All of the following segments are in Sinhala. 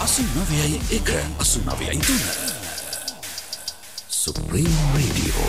89.1 89.3 Supreme Radio.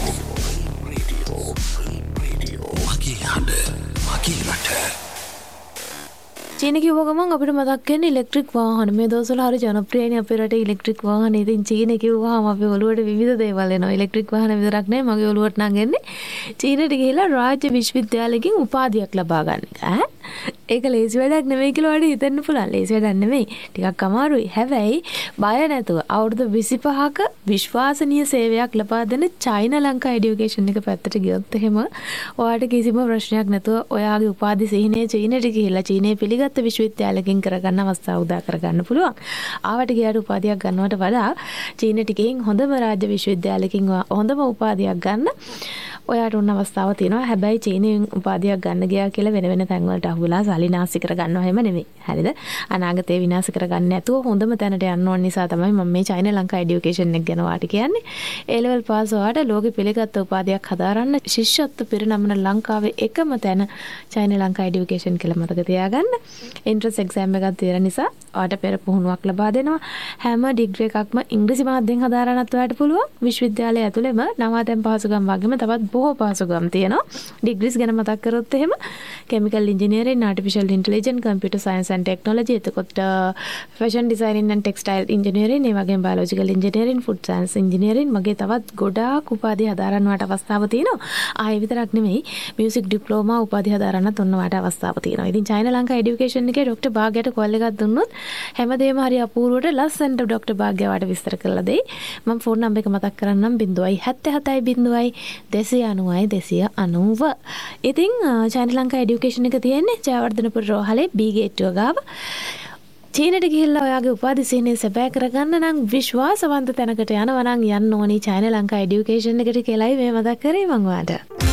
මගේ හඬ මගේ රට. චීන කිව්ව ගමන් අපිට මතක් වෙන්නේ ඉලෙක්ට්‍රික් වාහන. මේ දවස්වල හරි ජනප්‍රියනේ අපේ රටේ ඉලෙක්ට්‍රික් වාහන. ඉතින් චීන කිව්වහම අපේ ඔළුවට විවිධ දේවල් එනවා. ඉලෙක්ට්‍රික් වාහන විතරක් නෙවෙයි මගේ ඔළුවට නම් එන්නේ චීනට ගිහිලා රාජ්‍ය විශ්වවිද්‍යාලයකින් උපාධියක් ලබා ගන්න එක. ඒක ලේසි වැඩක් නෙවෙයි කියලා වඩා හිතන්න පුළුවන්. ලේසි වැඩක් නෙවෙයි. ටිකක් අමාරුයි. හැබැයි බය නැතුව අවුරුදු 25ක විශ්වාසනීය සේවයක් ලබා දෙන චයිනා ලංකා এডুকেෂන් එක පැත්තට ගියොත් එහෙම ඔයාලට කිසිම ප්‍රශ්නයක් නැතුව ඔයාගේ උපාධි සිහිනය චීනට ගිහිල්ලා චීනයේ පිළිගත් විශ්වවිද්‍යාලයකින් කරගන්න අවස්ථාව උදා කරගන්න පුළුවන්. ආවට ගියාට උපාධියක් ගන්නවට වඩා චීනට ගිහින් හොඳම රාජ්‍ය විශ්වවිද්‍යාලයකින් හොඳම උපාධියක් ගන්න ඔයාට උන් අවස්ථාව තියෙනවා. හැබැයි චීනෙන් උපාධියක් ගන්න ගියා කියලා වෙන වෙන තැන් වලට අහු වෙලා සල්ලිනාස්ති කරගන්නව හැම නෙමෙයි. හරිද? අනාගතේ විනාශ කරගන්න නැතුව හොඳම තැනට යන්න ඕන නිසා තමයි මම මේ චයිනා ලංකා এডুকেෂන් එක ගැන වාට කියන්නේ. A level පාස් වුණාට ලෝකෙ පිළිගත් උපාධියක් හදාරන්න ශිෂ්‍යත්ව පිරිනමන ලංකාවේ එකම තැන චයිනා ලංකා এডুকেෂන් කියලා මතක තියාගන්න. එන්ට්‍රන්ස් එක්සෑම් එකක් තියෙන නිසා ඔයාට පෙර පුහුණුවක් ලබා දෙනවා. හැම ඩිග්‍රී එකක්ම ඉංග්‍රීසි මාධ්‍යයෙන් හදාරන්නත් ඔයාට පුළුවන්. විශ්වවිද්‍යාලය ඇතුළේම නවාතැන් පහසුකම් වගේම තවත් බොහෝ පහසුකම් තියෙනවා. ඩිග්‍රීස් ගැන මතක් කරොත් එහෙම chemical engineering, artificial intelligence, computer science and technology, එතකොට fashion designing and textile engineering, ඒ වගේම biological engineering, food science engineering වගේ තවත් ගොඩාක් උපාධි හදාරන්නට අවස්ථාව තියෙනවා. ආයෙ විතරක් නෙමෙයි මියුසික් ඩිප්ලෝමා උපාධි හදාරන්නත් ඔන්නවට අවස්ථාව තියෙනවා. ඉතින් චයිනා ලංකා এডুকেෂන් එකේ ડોක්ටර් භාග්‍යයට කෝල් එකක් දුන්නොත් හැමදේම හරි අපූර්වට ලස්සනට ડોක්ටර් භාග්‍ය වට විස්තර කරලා දෙයි. මම ෆෝන් නම්බර් එක මතක් කරන්නම් 077 290 ඉතින් චයිනා ලංකා এডুকেෂන් එක තියෙන්නේ ජයවර්ධනපුර රෝහලේ B ගේට්ටුව ගාව. චීනට ගිහිල්ලා ඔයාගේ උපාධි සිහිනය සැබෑ කරගන්න නම් විශ්වාසවන්ත තැනකට යනවා නම් යන්න ඕනි චයිනා ලංකා এডুকেෂන් එකට කියලායි මේ මතක් කරේ මම ඔයාලට.